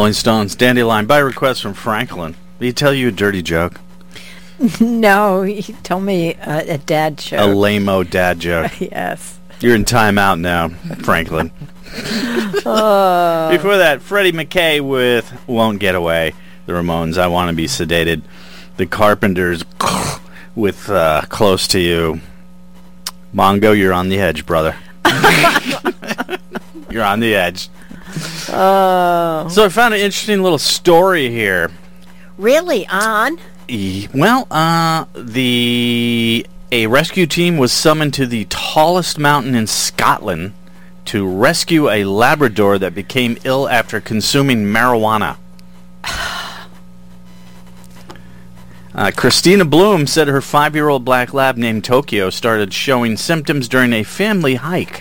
Rolling Stones, Dandelion, by request from Franklin. Did he tell you a dirty joke? No, he told me a dad joke. A lame-o dad joke. Yes. You're in timeout now, Franklin. Before that, Freddie McKay with Won't Get Away. The Ramones, I Want to Be Sedated. The Carpenters with Close to You. Mongo, you're on the edge, brother. You're on the edge. So I found an interesting little story here. Really? On? Well, a rescue team was summoned to the tallest mountain in Scotland to rescue a Labrador that became ill after consuming marijuana. Christina Bloom said her 5-year-old black lab named Tokyo started showing symptoms during a family hike.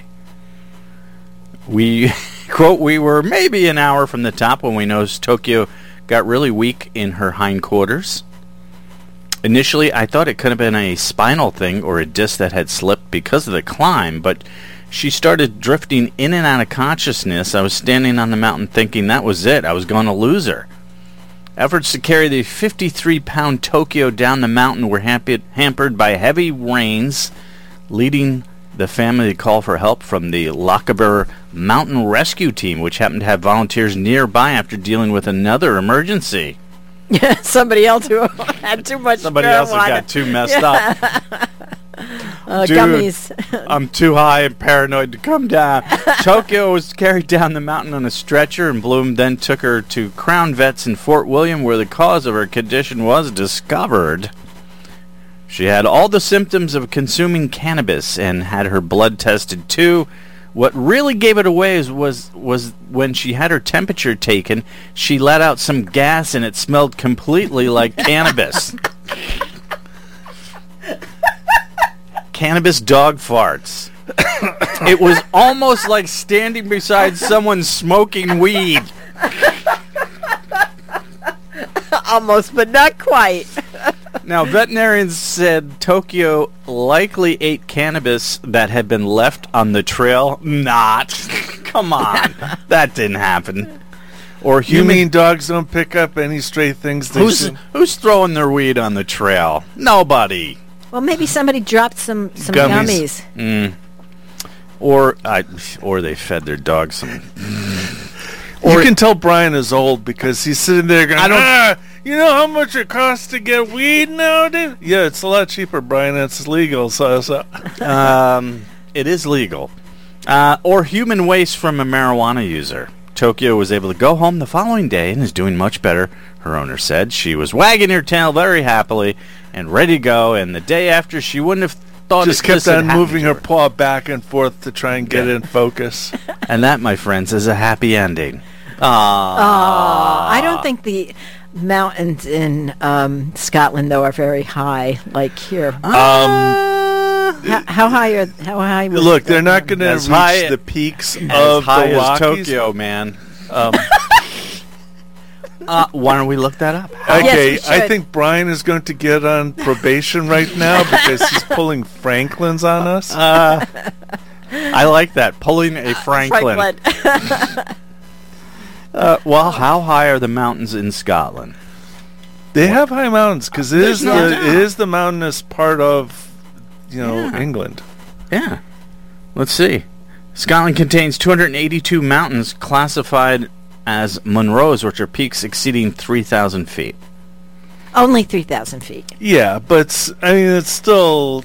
We, quote, we were maybe an hour from the top when we noticed Tokyo got really weak in her hindquarters. Initially, I thought it could have been a spinal thing or a disc that had slipped because of the climb, but she started drifting in and out of consciousness. I was standing on the mountain thinking that was it. I was going to lose her. Efforts to carry the 53-pound Tokyo down the mountain were hampered by heavy rains, leading the family to call for help from the Lochaber Mountain Rescue Team, which happened to have volunteers nearby after dealing with another emergency. Yeah, somebody else who had too much Somebody else who got too messed up. Dude, gummies. I'm too high and paranoid to come down. Tokyo was carried down the mountain on a stretcher, and Bloom then took her to Crown Vets in Fort William, where the cause of her condition was discovered. She had all the symptoms of consuming cannabis and had her blood tested too. What really gave it away was when she had her temperature taken, she let out some gas and it smelled completely like cannabis. Cannabis dog farts. It was almost like standing beside someone smoking weed. Almost, but not quite. Now, veterinarians said Tokyo likely ate cannabis that had been left on the trail. Not. Come on. That didn't happen. Or You mean dogs don't pick up any stray things? Who's throwing their weed on the trail? Nobody. Well, maybe somebody dropped some gummies. Or they fed their dog some. You can tell Brian is old because he's sitting there going, you know how much it costs to get weed nowadays? Yeah, it's a lot cheaper, Brian. It's legal. So. It is legal. Or human waste from a marijuana user. Tokyo was able to go home the following day and is doing much better, her owner said. She was wagging her tail very happily and ready to go, and the day after she wouldn't have thought just kept on moving her paw back and forth to try and get it in focus. And that, my friends, is a happy ending. I don't think the mountains in Scotland, though, are very high, like here. How high? Look, they're not going to reach the peaks of high the as Rockies. Tokyo, man. Why don't we look that up? Okay, Yes, I think Brian is going to get on probation right now because he's pulling Franklins on us. I like that, pulling a Franklin. Well, how high are the mountains in Scotland? They have high mountains because it There's no doubt. is the mountainous part of England. Yeah. Let's see. Scotland contains 282 mountains classified as Munros, which are peaks exceeding 3,000 feet. Only 3,000 feet. Yeah, but it's still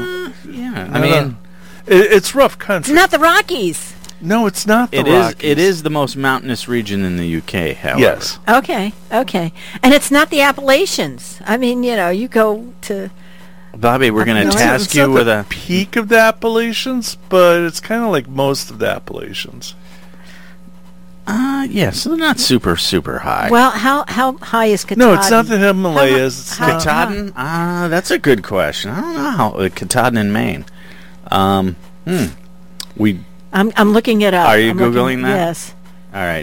it's rough country. It's not the Rockies. No, it's not the Rockies. It is the most mountainous region in the UK, however. Yes. Okay. And it's not the Appalachians. I mean, you go to... Bobby, we're going to task it's you not with the a... peak of the Appalachians, but it's kind of like most of the Appalachians. Yes, they're not super, super high. Well, how high is Katahdin? No, it's not the Himalayas. It's not. Katahdin? That's a good question. I don't know how... Katahdin in Maine. I'm looking it up. Are you Googling that? Yes. All right.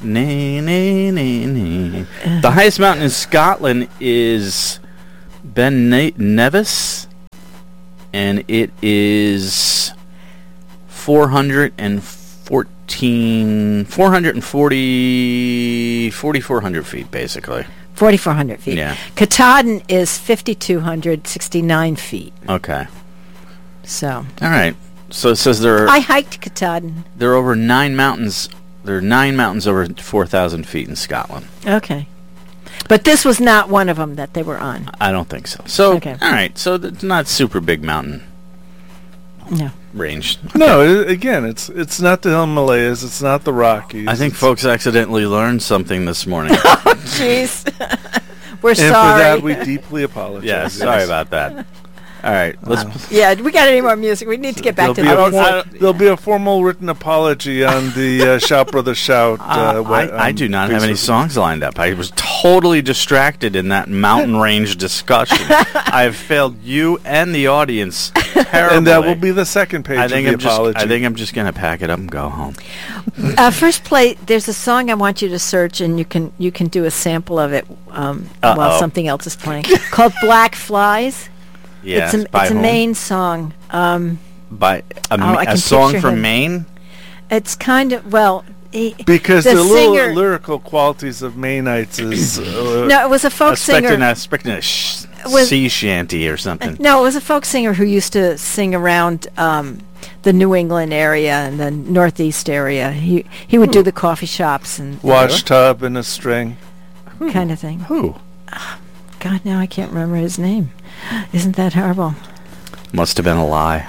The highest mountain in Scotland is Ben Nevis, and it is 414 4,400 feet, basically. 4,400 feet. Yeah. Katahdin is 5,269 feet. Okay. So. All right. So it says there are... I hiked Katahdin. There are over 9 mountains. There are 9 mountains over 4,000 feet in Scotland. Okay. But this was not one of them that they were on. I don't think so. So, okay. All right. So it's not super big mountain range. Okay. No, again, it's not the Himalayas. It's not the Rockies. I think folks accidentally learned something this morning. Oh, jeez. We're sorry. And for that, we deeply apologize. Yeah, sorry about that. All right, let's. Yeah, we got any more music? We need to get back to that. There'll be a formal written apology on the Shout Brother Shout. I do not have any songs lined up. I was totally distracted in that mountain range discussion. I have failed you and the audience terribly. And that will be the second page of the apology. I think I'm just going to pack it up and go home. First play, there's a song I want you to search, and you can do a sample of it while something else is playing, called Black Flies. Yes, it's a Maine song. By a song from Maine? It's kind of, because the little lyrical qualities of Mainites is... no, it was a folk singer. Expecting a sea shanty or something. No, it was a folk singer who used to sing around the New England area and the Northeast area. He would do the coffee shops and... Wash tub and a string. Kind of thing. Who? God, now I can't remember his name. Isn't that horrible? Must have been a lie.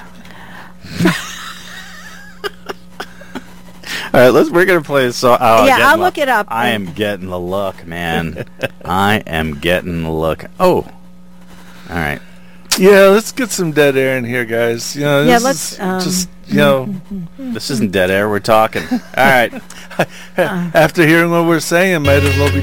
All right, we're going to play a song. I'll look it up. I am getting the look, man. I am getting the look. Oh. All right. Yeah, let's get some dead air in here, guys. This isn't dead air. We're talking. All right. After hearing what we're saying, might as well be